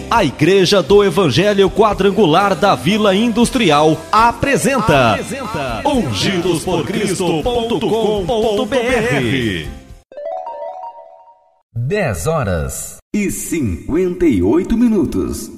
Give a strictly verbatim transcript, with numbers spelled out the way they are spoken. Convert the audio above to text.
A Igreja do Evangelho Quadrangular da Vila Industrial apresenta, apresenta ungidos por cristo ponto com ponto br. dez horas e cinquenta e oito minutos.